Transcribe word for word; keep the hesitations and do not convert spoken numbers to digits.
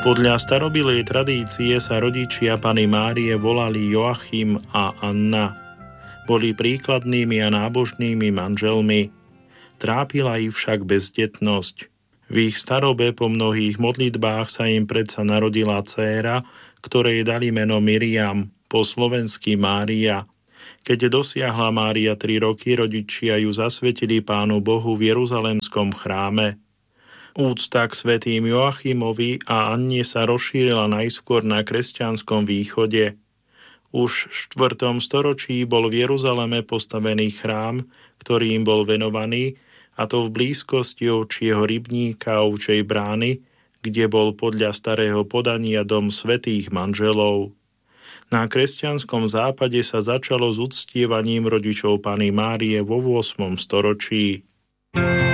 Podľa starobilej tradície sa rodičia Panny Márie volali Joachim a Anna. Boli príkladnými a nábožnými manželmi. Trápila ich však bezdetnosť. V ich starobe po mnohých modlitbách sa im predsa narodila dcéra, ktorej dali meno Miriam, po slovensky Mária. Keď dosiahla Mária tri roky, rodičia ju zasvetili Pánu Bohu v Jeruzalemskom chráme. Úcta k svätým Joachimovi a Anne sa rozšírila najskôr na kresťanskom východe. Už v štvrtom storočí bol v Jeruzaleme postavený chrám, ktorý im bol venovaný, a to v blízkosti ovčieho rybníka ovčej brány, kde bol podľa starého podania dom svätých manželov. Na kresťanskom západe sa začalo s uctievaním rodičov Panny Márie vo ôsmom storočí.